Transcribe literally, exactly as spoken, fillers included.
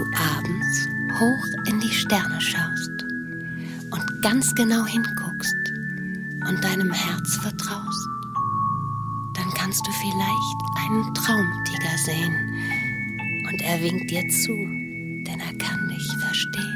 du abends hoch in die Sterne schaust und ganz genau hinguckst und deinem Herz vertraust, dann kannst du vielleicht einen Traumtiger sehen und er winkt dir zu, denn er kann dich verstehen.